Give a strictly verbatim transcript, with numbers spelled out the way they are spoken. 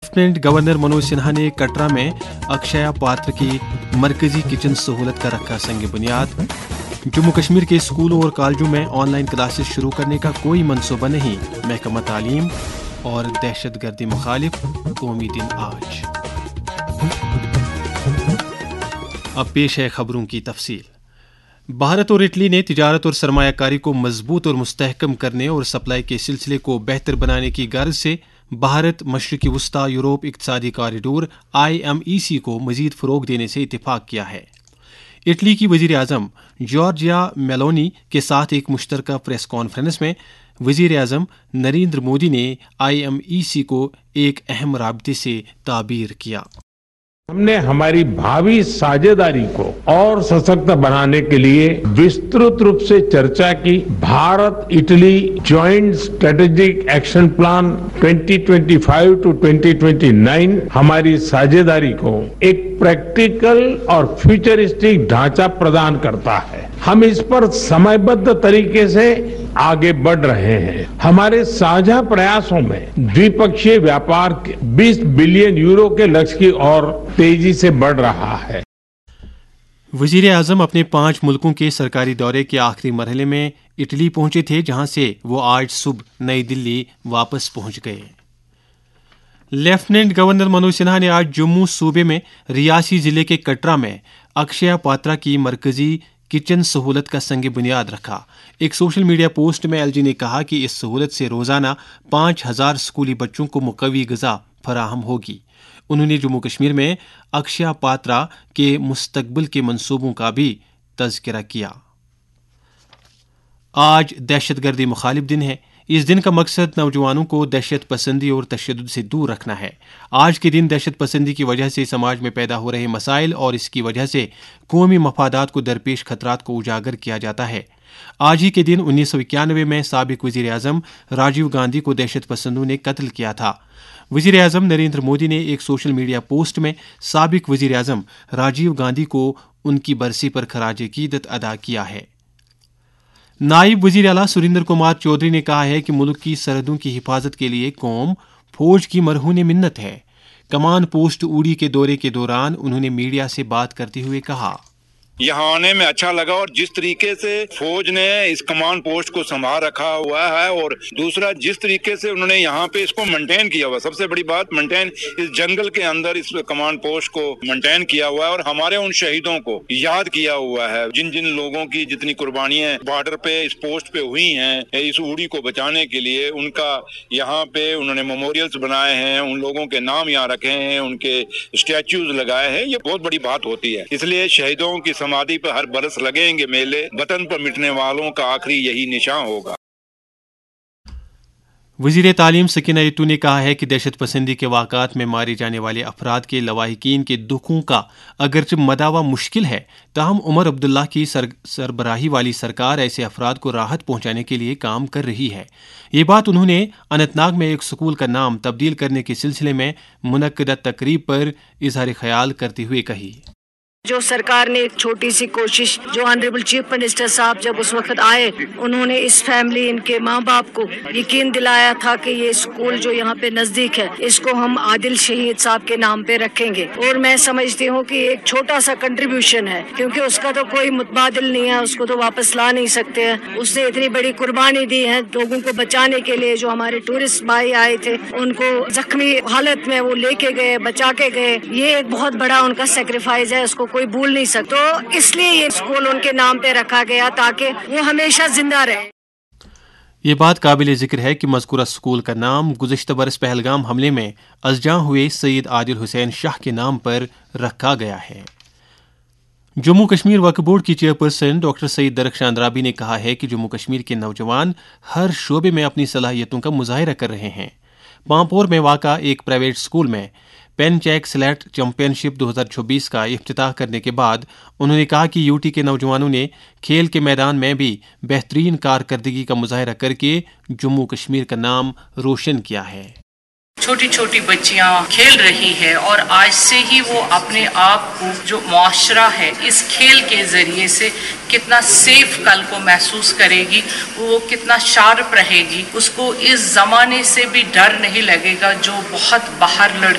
Lieutenant governor Manoj Sinha ने कटरा में अक्षया पात्र की मरकजी किचन सहूलत का रखा संग बुनियाद। जम्मू कश्मीर के स्कूलों और कॉलेजों में ऑनलाइन क्लासेस शुरू करने का कोई मंसूबा नहीं, महकमा तालीम। और दहशत गर्दी मुखालिफ कौमी दिन आज। अब पेश है खबरों की तफसील। भारत और इटली ने तिजारत और सरमायाकारी को मजबूत और मुस्तहकम करने और सप्लाई के सिलसिले को बेहतर बनाने की गर्ज से Bharat मशरिकी वस्ता Europe इक्तसादी corridor I M E सी को मजीद फ़रोग देने से इत्तेफाक किया है। इटली की वज़ीर आज़म जॉर्जिया मेलोनी के साथ एक मुश्तरका प्रेस कॉन्फ्रेंस में वज़ीर आज़म नरेंद्र मोदी ने आई एम ई सी को एक अहम राबते से ताबीर किया। हमने हमारी भावी साझेदारी को और सशक्त बनाने के लिए विस्तृत रूप से चर्चा की। Bharat Italy joint strategic action plan twenty twenty five to twenty twenty nine हमारी साझेदारी को एक प्रैक्टिकल और फ्यूचरिस्टिक ढांचा प्रदान करता है। हम इस पर समयबद्ध तरीके से आगे बढ़ रहे हैं। हमारे साझा प्रयासों में द्विपक्षीय व्यापार के बीस बिलियन यूरो के लक्ष्य की ओर तेजी से बढ़ रहा है। वजीर आजम अपने पांच मुल्कों के सरकारी दौरे के आखिरी मरहले में इटली पहुंचे थे, जहां से वो आज सुबह नई दिल्ली वापस पहुंच गए। लेफ्टिनेंट गवर्नर मनोज सिन्हा ने आज जम्मू सूबे में रियासी जिले के कटरा में अक्षया पात्रा की मरकजी किचन सहूलत का संग बुनियाद रखा। एक सोशल मीडिया पोस्ट में एलजी ने कहा कि इस सहूलत से रोजाना पाँच हजार स्कूली बच्चों को मुकवी ग़िज़ा फराहम होगी। उन्होंने जम्मू कश्मीर में अक्षया पात्रा के मुस्तकबिल के मंसूबों का भी तज़किरा किया। आज दहशत गर्दी मुखालिफ दिन है। इस दिन का मकसद नौजवानों को दहशत पसंदी और तशद्दुद से दूर रखना है। आज के दिन दहशत पसंदी की वजह से समाज में पैदा हो रहे मसाइल और इसकी वजह से कौमी मफादात को दरपेश खतरात को उजागर किया जाता है। आज ही के दिन उन्नीस सौ इक्यानवे में साबिक वज़ीर आज़म राजीव गांधी को दहशत पसंदों ने कत्ल किया था। वज़ीर आज़म नरेंद्र मोदी ने एक सोशल मीडिया पोस्ट में साबिक वज़ीर आज़म राजीव गांधी को उनकी बरसी पर खराज अकीदत अदा किया है। नायब वज़ीर आला सुरेंद्र कुमार चौधरी ने कहा है कि मुल्क की सरहदों की हिफाजत के लिए कौम फौज की मरहून मिन्नत है। कमान पोस्ट उड़ी के दौरे के दौरान उन्होंने मीडिया से बात करते हुए कहा, यहाँ आने में अच्छा लगा और जिस तरीके से फौज ने इस कमान पोस्ट को संभाल रखा हुआ है और दूसरा जिस तरीके से उन्होंने यहाँ पे इसको मेंटेन किया हुआ, सबसे बड़ी बात मेंटेन इस जंगल के अंदर इस कमान पोस्ट को मेंटेन किया हुआ है और हमारे उन शहीदों को याद किया हुआ है, जिन जिन लोगों की जितनी कुर्बानियां बॉर्डर पे इस पोस्ट पे हुई हैं इस उड़ी को बचाने के लिए, उनका यहाँ पे उन्होंने मेमोरियल्स बनाए हैं, उन लोगों के नाम यहाँ रखे हैं, उनके स्टैच्यूज लगाए हैं। ये बहुत बड़ी बात होती है। इसलिए शहीदों की समाधि पर हर बरस लगेंगे मेले, वतन पर मिटने वालों का आखिरी यही निशान होगा। वज़ीर तालीम सकीना इत्तू ने कहा है कि दहशत पसंदी के वाक़ात में मारे जाने वाले अफराद के लवाहिकीन के दुखों का अगरचे मदावा मुश्किल है, ताहम उमर अब्दुल्ला की सर, सरबराही वाली सरकार ऐसे अफराद को राहत पहुंचाने के लिए काम कर रही है। ये बात उन्होंने अनंतनाग में एक स्कूल का नाम तब्दील करने के सिलसिले में मुनक्कदा तकरीब पर इजहार ख्याल करते हुए कही। जो सरकार ने एक छोटी सी कोशिश, जो ऑनरेबल चीफ मिनिस्टर साहब जब उस वक्त आए, उन्होंने इस फैमिली, इनके माँ बाप को यकीन दिलाया था कि ये स्कूल जो यहाँ पे नजदीक है इसको हम आदिल शहीद साहब के नाम पे रखेंगे। और मैं समझती हूँ कि एक छोटा सा कंट्रीब्यूशन है, क्योंकि उसका तो कोई मुतबादिल नहीं है, उसको तो वापस ला नहीं सकते हैं। उसने इतनी बड़ी कुर्बानी दी है लोगों को बचाने के लिए। जो हमारे टूरिस्ट भाई आए थे उनको जख्मी हालत में वो लेके गए, बचा के गए, ये एक बहुत बड़ा उनका सेक्रीफाइस है, उसको कोई भूल नहीं सकता। तो इसलिए ये स्कूल उनके नाम पे रखा गया ताकि वो हमेशा जिंदा रहे। ये बात काबिल जिक्र है कि मज़कूरा स्कूल का नाम गुज़िश्ता बरस पहलगाम हमले में अज़जां हुए सैयद आदिल हुसैन शाह के नाम पर रखा गया है। जम्मू कश्मीर वक्फ बोर्ड की चेयरपर्सन डॉक्टर सईद दरख्शान अंद्राबी ने कहा है कि जम्मू कश्मीर के नौजवान हर शोबे में अपनी सलाहियतों का मुजाहिरा कर रहे हैं। पामपोर में वाक़ा एक प्राइवेट स्कूल में पेन चेक स्लेट चैंपियनशिप दो हज़ार चौबीस का इफ्तिताह करने के बाद उन्होंने कहा कि यूटी के नौजवानों ने खेल के मैदान में भी बेहतरीन कारकर्दगी का मुजाहिरा करके जम्मू कश्मीर का नाम रोशन किया है। छोटी छोटी बच्चियां खेल रही है और आज से ही वो अपने आप को जो मुआशरा है इस खेल के जरिए से कितना सेफ कल को महसूस करेगी, वो कितना शार्प रहेगी, उसको इस जमाने से भी डर नहीं लगेगा जो बहुत बाहर लड़